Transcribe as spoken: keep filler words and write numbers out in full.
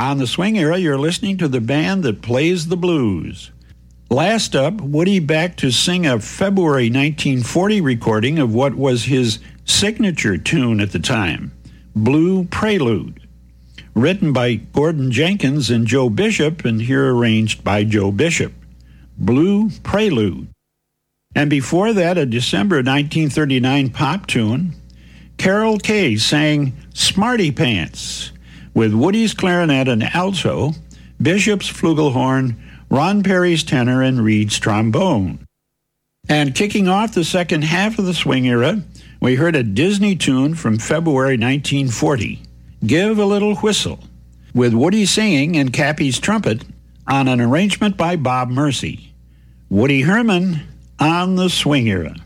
On the Swing Era, you're listening to the band that plays the blues. Last up, Woody back to sing a February nineteen forty recording of what was his signature tune at the time, Blue Prelude, written by Gordon Jenkins and Joe Bishop, and here arranged by Joe Bishop. Blue Prelude. And before that, a December nineteen thirty-nine pop tune, Carol Kaye sang Smarty Pants, with Woody's clarinet and alto, Bishop's flugelhorn, Ron Perry's tenor, and Reed's trombone. And kicking off the second half of the Swing Era, we heard a Disney tune from February nineteen forty, Give a Little Whistle, with Woody singing and Cappy's trumpet on an arrangement by Bob Mercy. Woody Herman on the Swing Era.